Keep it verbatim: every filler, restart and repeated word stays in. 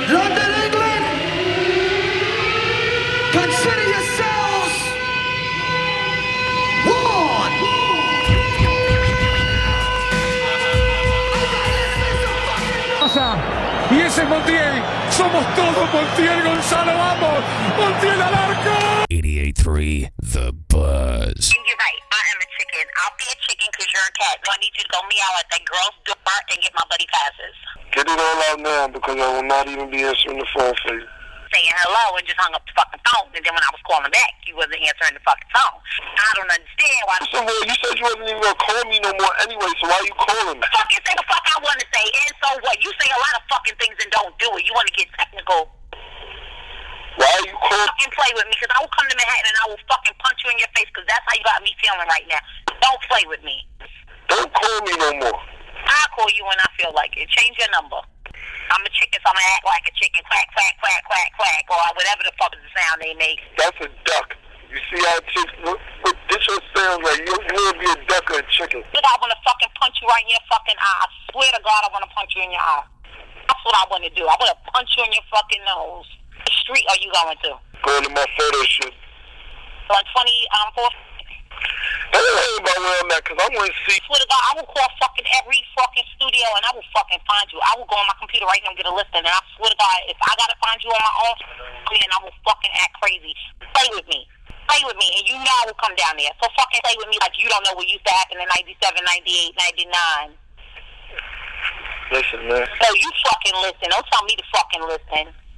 London, England, consider yourselves warned. Y ese es Montiel. Somos todos Montiel, Gonzalo. Vamos. Montiel al arco. eighty-eight point three The Buzz. You're right. I am a chicken. I'll be a chicken because you're a cat. So I need you to go meow at that girl's door and get my buddy passes. Get it all out now because I will not even be answering the phone for you. Saying hello and just hung up the fucking phone. And then when I was calling back, you wasn't answering the fucking phone. I don't understand why. Listen, boy, you said you wasn't even going to call me no more anyway, so why are you calling me? Fucking say the fuck I want to say. And so what? You say a lot of fucking things and don't do it. You want to get technical. Why are you calling? Fucking play with me because I will come to Manhattan and I will fucking punch you in your face because that's how you got me feeling right now. Don't play with me. Don't call me no more. I'll call you when I feel like it. Change your number. I'm a chicken, so I'm going to act like a chicken. Quack, quack, quack, quack, quack. Or whatever the fuck is the sound they make. That's a duck. You see how chicks, what, what this your sound like? You, you want to be a duck or a chicken? Look, I want to fucking punch you right in your fucking eye. I swear to God, I want to punch you in your eye. That's what I want to do. I want to punch you in your fucking nose. What street are you going to? Going to my photo shoot. On twenty, um, fourth? I don't know about where I'm at, because I want to see. I swear to God, I will call fucking every fucking studio and I will fucking find you. I will go on my computer right now and get a list, and I swear to God, if I gotta find you on my own, then I will fucking act crazy. Play with me. Play with me, and you know I will come down there. So fucking play with me like you don't know what used to happen in ninety-seven, ninety-eight, ninety-nine. Listen, man. So you fucking listen. Don't tell me to fucking listen.